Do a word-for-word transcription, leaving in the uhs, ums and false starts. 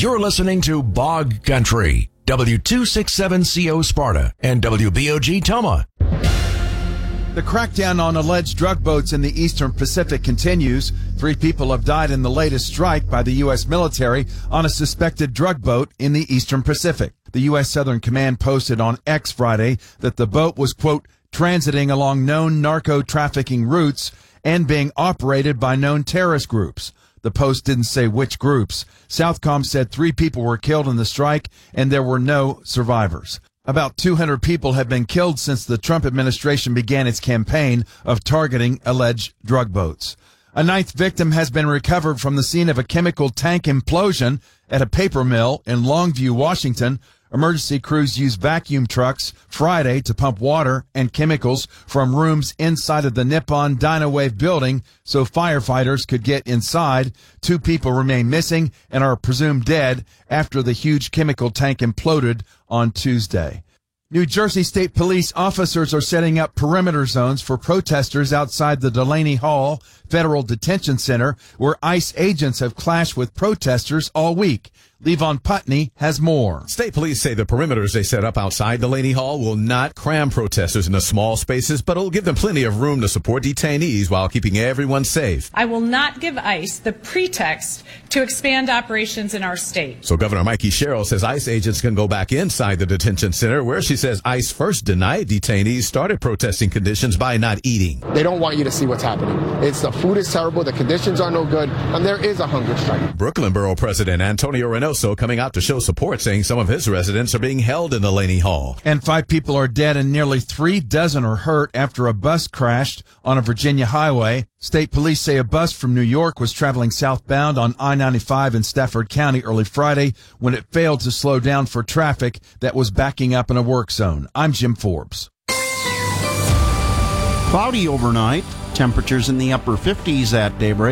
You're listening to Bog Country, W two sixty-seven C O Sparta and W B O G Toma. The crackdown on alleged drug boats in the Eastern Pacific continues. Three people have died in the latest strike by the U S military on a suspected drug boat in the Eastern Pacific. The U S Southern Command posted on X Friday that the boat was, quote, transiting along known narco-trafficking routes and being operated by known terrorist groups. The Post didn't say which groups. Southcom said three people were killed in the strike and there were no survivors. About two hundred people have been killed since the Trump administration began its campaign of targeting alleged drug boats. A ninth victim has been recovered from the scene of a chemical tank implosion at a paper mill in Longview, Washington. Emergency crews used vacuum trucks Friday to pump water and chemicals from rooms inside of the Nippon Dynawave building so firefighters could get inside. Two people remain missing and are presumed dead after the huge chemical tank imploded on Tuesday. New Jersey State Police officers are setting up perimeter zones for protesters outside the Delaney Hall Federal Detention Center, where ICE agents have clashed with protesters all week. Levon Putney has more. State police say the perimeters they set up outside Delaney Hall will not cram protesters into small spaces, but it'll give them plenty of room to support detainees while keeping everyone safe. I will not give ICE the pretext to expand operations in our state. So Governor Mikey Sherrill says ICE agents can go back inside the detention center, where she says ICE first denied detainees started protesting conditions by not eating. They don't want you to see what's happening. It's the food is terrible, the conditions are no good, and there is a hunger strike. Brooklyn Borough President Antonio Reynoso coming out to show support, saying some of his residents are being held in Delaney Hall. And five people are dead and nearly three dozen are hurt after a bus crashed on a Virginia highway. State police say a bus from New York was traveling southbound on I ninety-five in Stafford County early Friday when it failed to slow down for traffic that was backing up in a work zone. I'm Jim Forbes. Cloudy overnight. Temperatures in the upper fifties at daybreak.